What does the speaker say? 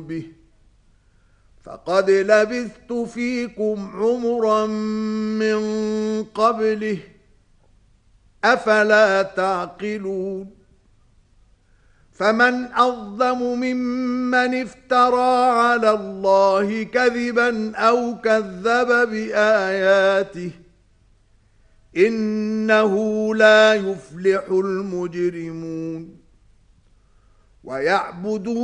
به فقد لبثت فيكم عمرا من قبله أفلا تعقلون فمن أظلم ممن افترى على الله كذبا أو كذب بآياته إنه لا يفلح المجرمون ويعبدون